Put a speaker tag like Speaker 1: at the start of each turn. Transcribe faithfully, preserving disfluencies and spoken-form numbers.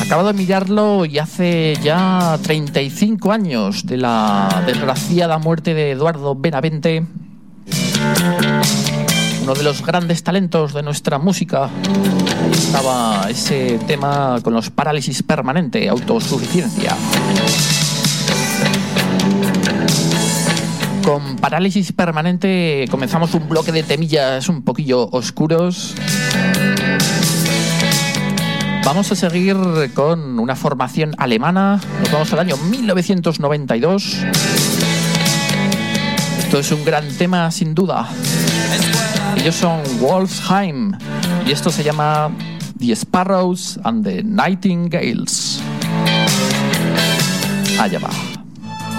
Speaker 1: Acabo de mirarlo y hace ya treinta y cinco años de la desgraciada muerte de Eduardo Benavente, uno de los grandes talentos de nuestra música. Ahí estaba ese tema con los Parálisis Permanente, Autosuficiencia. Con Parálisis Permanente comenzamos un bloque de temillas un poquillo oscuros. Vamos a seguir con una formación alemana. Nos vamos al año mil novecientos noventa y dos. Esto es un gran tema sin duda. Ellos son Wolfsheim y esto se llama The Sparrows and the Nightingales. Allá va.